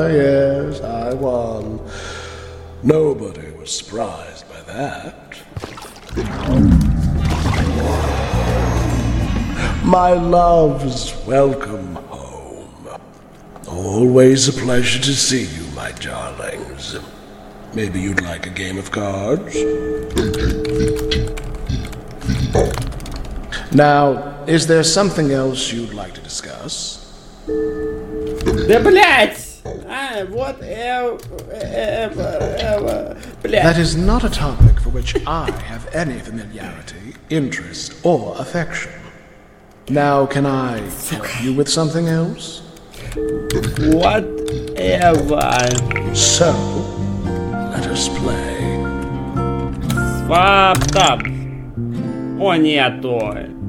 Yes, I won. Nobody was surprised by that. My loves, welcome home. Always a pleasure to see you, my darlings. Maybe you'd like a game of cards? Now, is there something else you'd like to discuss? Да блять! Вот, блять. That is not a topic for which I have any familiarity, interest, or affection. Now, can I help you with something else? Whatever. So, let us play. Swap tab. О, нету.